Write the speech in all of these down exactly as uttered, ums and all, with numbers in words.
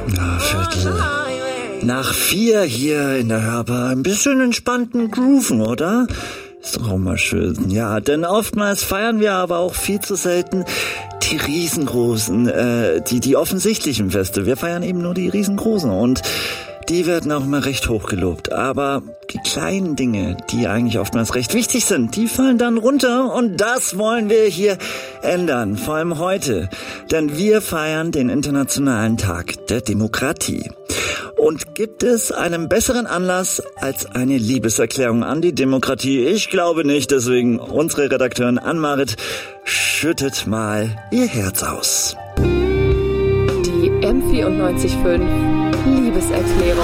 Na, Viertel. Nach vier hier in der Hörbar ein bisschen entspannten Grooven, oder? Ist doch auch mal schön. Ja, denn oftmals feiern wir aber auch viel zu selten die riesengroßen, äh, die, die offensichtlichen Feste. Wir feiern eben nur die riesengroßen und die werden auch immer recht hoch gelobt. Aber die kleinen Dinge, die eigentlich oftmals recht wichtig sind, die fallen dann runter und das wollen wir hier ändern. Vor allem heute. Denn wir feiern den Internationalen Tag der Demokratie. Und gibt es einen besseren Anlass als eine Liebeserklärung an die Demokratie? Ich glaube nicht, deswegen unsere Redakteurin Ann-Marit schüttet mal ihr Herz aus. Die M vierundneunzig Komma fünf Liebeserklärung.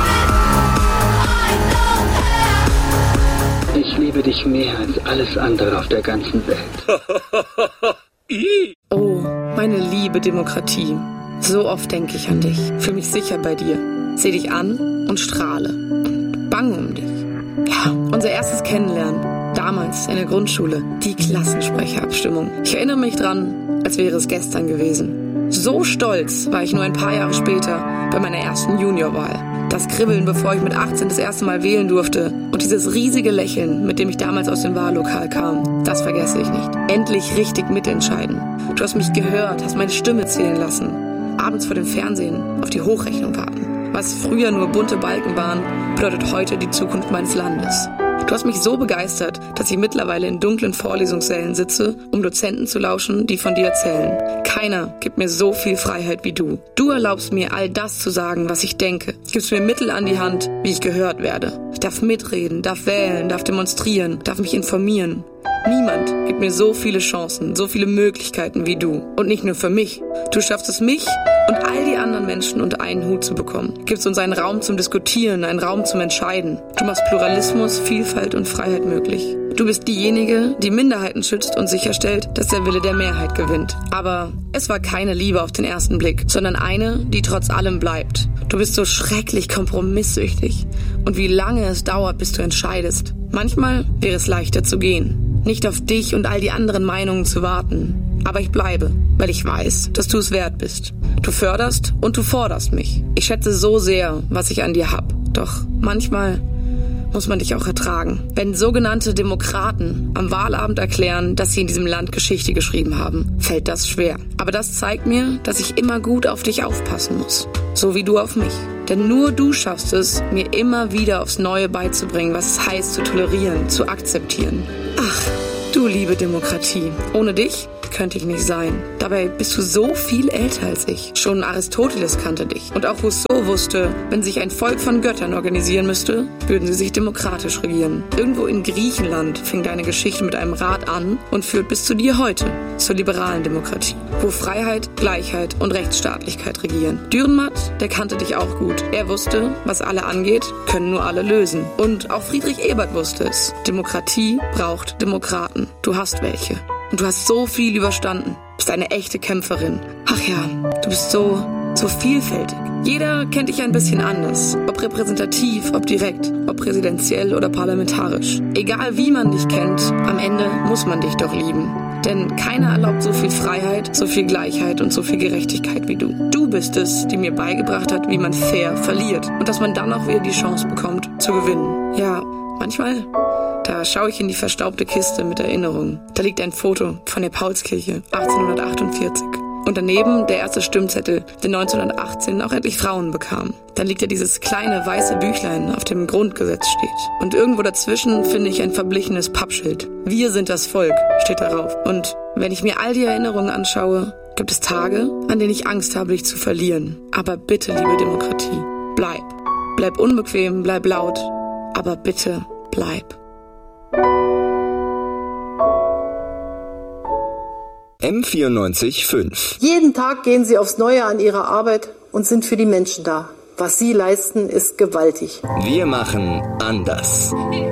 Ich liebe dich mehr als alles andere auf der ganzen Welt. Oh, meine liebe Demokratie. So oft denke ich an dich, fühle mich sicher bei dir, sehe dich an und strahle und bange um dich. Ja, unser erstes Kennenlernen, damals in der Grundschule, die Klassensprecherabstimmung. Ich erinnere mich dran, als wäre es gestern gewesen. So stolz war ich nur ein paar Jahre später bei meiner ersten Juniorwahl. Das Kribbeln, bevor ich mit achtzehn das erste Mal wählen durfte und dieses riesige Lächeln, mit dem ich damals aus dem Wahllokal kam, das vergesse ich nicht. Endlich richtig mitentscheiden. Du hast mich gehört, hast meine Stimme zählen lassen. Abends vor dem Fernsehen auf die Hochrechnung warten. Was früher nur bunte Balken waren, bedeutet heute die Zukunft meines Landes. Du hast mich so begeistert, dass ich mittlerweile in dunklen Vorlesungssälen sitze, um Dozenten zu lauschen, die von dir erzählen. Keiner gibt mir so viel Freiheit wie du. Du erlaubst mir, all das zu sagen, was ich denke. Gibst mir Mittel an die Hand, wie ich gehört werde. Ich darf mitreden, darf wählen, darf demonstrieren, darf mich informieren. Niemand gibt mir so viele Chancen, so viele Möglichkeiten wie du. Und nicht nur für mich. Du schaffst es, mich und all die anderen Menschen unter einen Hut zu bekommen. Gibst uns einen Raum zum Diskutieren, einen Raum zum Entscheiden. Du machst Pluralismus, Vielfalt und Freiheit möglich. Du bist diejenige, die Minderheiten schützt und sicherstellt, dass der Wille der Mehrheit gewinnt. Aber es war keine Liebe auf den ersten Blick, sondern eine, die trotz allem bleibt. Du bist so schrecklich kompromisssüchtig. Und wie lange es dauert, bis du entscheidest. Manchmal wäre es leichter zu gehen. Nicht auf dich und all die anderen Meinungen zu warten. Aber ich bleibe, weil ich weiß, dass du es wert bist. Du förderst und du forderst mich. Ich schätze so sehr, was ich an dir hab. Doch manchmal muss man dich auch ertragen. Wenn sogenannte Demokraten am Wahlabend erklären, dass sie in diesem Land Geschichte geschrieben haben, fällt das schwer. Aber das zeigt mir, dass ich immer gut auf dich aufpassen muss. So wie du auf mich. Denn nur du schaffst es, mir immer wieder aufs Neue beizubringen, was es heißt, zu tolerieren, zu akzeptieren. Ach, du liebe Demokratie. Ohne dich könnte ich nicht sein. Dabei bist du so viel älter als ich. Schon Aristoteles kannte dich. Und auch Rousseau wusste, wenn sich ein Volk von Göttern organisieren müsste, würden sie sich demokratisch regieren. Irgendwo in Griechenland fing deine Geschichte mit einem Rat an und führt bis zu dir heute, zur liberalen Demokratie, wo Freiheit, Gleichheit und Rechtsstaatlichkeit regieren. Dürrenmatt, der kannte dich auch gut. Er wusste, was alle angeht, können nur alle lösen. Und auch Friedrich Ebert wusste es. Demokratie braucht Demokraten. Du hast welche. Und du hast so viel überstanden. Du bist eine echte Kämpferin. Ach ja, du bist so, so vielfältig. Jeder kennt dich ein bisschen anders. Ob repräsentativ, ob direkt, ob präsidentiell oder parlamentarisch. Egal wie man dich kennt, am Ende muss man dich doch lieben. Denn keiner erlaubt so viel Freiheit, so viel Gleichheit und so viel Gerechtigkeit wie du. Du bist es, die mir beigebracht hat, wie man fair verliert. Und dass man dann auch wieder die Chance bekommt, zu gewinnen. Ja, manchmal, da schaue ich in die verstaubte Kiste mit Erinnerungen. Da liegt ein Foto von der Paulskirche achtzehnhundertachtundvierzig. Und daneben der erste Stimmzettel, der neunzehnhundertachtzehn auch endlich Frauen bekam. Dann liegt ja dieses kleine weiße Büchlein, auf dem Grundgesetz steht. Und irgendwo dazwischen finde ich ein verblichenes Pappschild. Wir sind das Volk, steht darauf. Und wenn ich mir all die Erinnerungen anschaue, gibt es Tage, an denen ich Angst habe, dich zu verlieren. Aber bitte, liebe Demokratie, bleib. Bleib unbequem, bleib laut. Aber bitte, bleib. M vierundneunzig Komma fünf. Jeden Tag gehen sie aufs Neue an ihre Arbeit und sind für die Menschen da. Was sie leisten, ist gewaltig. Wir machen anders.